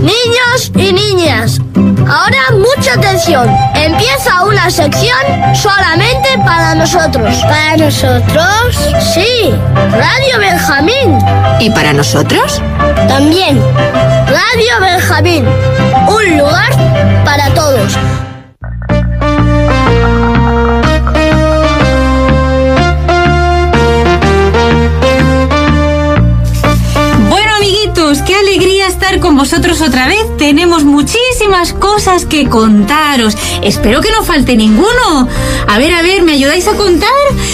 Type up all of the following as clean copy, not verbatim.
Niños y niñas, ahora mucha atención. Empieza una sección solamente para nosotros. ¿Para nosotros? Sí, Radio Benjamín. ¿Y para nosotros? También, Radio Benjamín. Un lugar para todos. Qué alegría estar con vosotros otra vez. Tenemos muchísimas cosas que contaros. Espero que no falte ninguno. A ver, ¿me ayudáis a contar?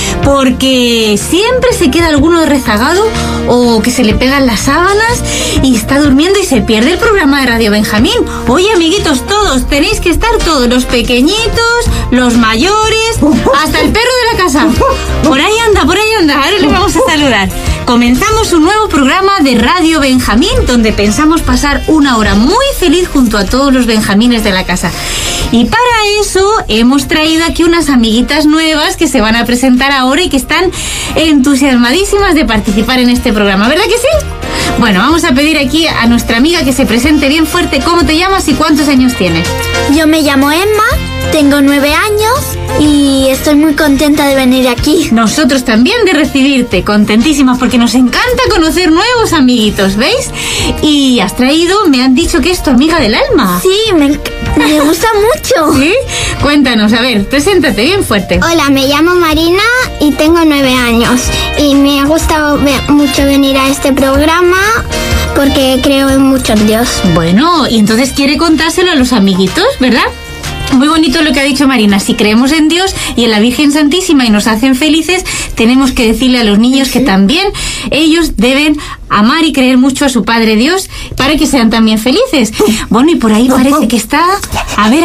Porque siempre se queda alguno rezagado o que se le pegan las sábanas y está durmiendo y se pierde el programa de Radio Benjamín. Oye, amiguitos, todos, tenéis que estar todos, los pequeñitos, los mayores, hasta el perro de la casa. Por ahí anda. Ahora le vamos a saludar. Comenzamos un nuevo programa de Radio Benjamín, donde pensamos pasar una hora muy feliz junto a todos los benjamines de la casa. Y para eso hemos traído aquí unas amiguitas nuevas que se van a presentar ahora y que están entusiasmadísimas de participar en este programa, ¿verdad que sí? Bueno, vamos a pedir aquí a nuestra amiga que se presente bien fuerte. ¿Cómo te llamas y cuántos años tienes? Yo me llamo Emma, tengo 9 años y estoy muy contenta de venir aquí. Nosotros también de recibirte, contentísimas porque nos encanta conocer nuevos amiguitos, ¿veis? Y has traído, me han dicho que es tu amiga del alma. Sí, me gusta mucho. ¿Sí? Cuéntanos, a ver, preséntate bien fuerte. Hola, me llamo Marina y tengo 9 años y me ha gustado mucho venir a este programa porque creo mucho en Dios. Bueno, y entonces quiere contárselo a los amiguitos, ¿verdad? Muy bonito lo que ha dicho Marina. Si creemos en Dios y en la Virgen Santísima y nos hacen felices, tenemos que decirle a los niños que también ellos deben amar y creer mucho a su Padre Dios para que sean también felices. Bueno, y por ahí parece que está... A ver,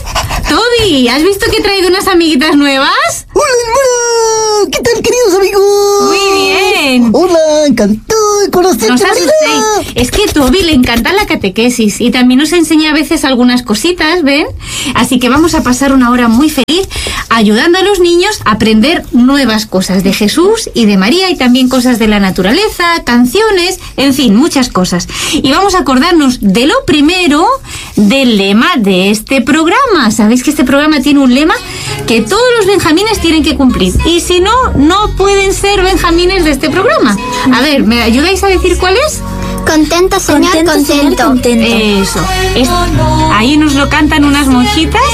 Toby, ¿has visto que he traído unas amiguitas nuevas? ¡Hola, hermana! ¿Qué tal, queridos amigos? Muy bien. Hola, encantado de conocerte, No os Marina. asustéis. Es que a Toby le encanta la catequesis y también nos enseña a veces algunas cositas, ¿ven? Así que vamos a pasar una hora muy feliz ayudando a los niños a aprender nuevas cosas de Jesús y de María y también cosas de la naturaleza, canciones, en fin, muchas cosas. Y vamos a acordarnos de lo primero, del lema de este programa. Sabéis que este programa tiene un lema que todos los benjamines tienen que cumplir. Y si no, no pueden ser benjamines de este programa. A ver, ¿me ayudáis a decir cuál es? Contento, Señor, contento. Eso. Ahí nos lo cantan unas monjitas